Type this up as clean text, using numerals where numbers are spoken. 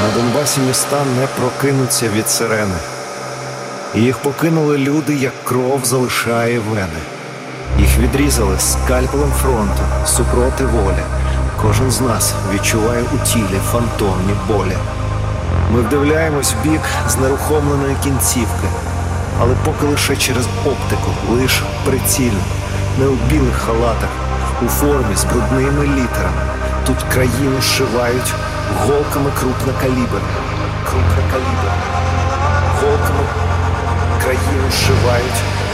На Донбасі міста не прокинуться від сирени. Їх покинули люди, як кров залишає вени. Їх відрізали скальпелем фронту, супроти волі. Кожен з нас відчуває у тілі фантомні болі. Ми вдивляємось в бік знерухомленої кінцівки, але поки лише через оптику, лиш прицільно, не у білих халатах, у формі з брудними літерами. Тут країну зшивають голками крупнокаліберними. Голками країну зшивають